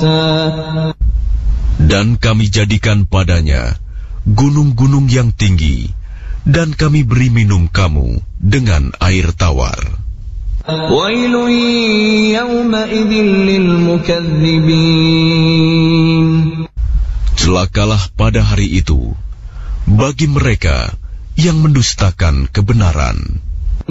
Dan kami jadikan padanya gunung-gunung yang tinggi, dan kami beri minum kamu dengan air tawar. Celakalah pada hari itu bagi mereka yang mendustakan kebenaran.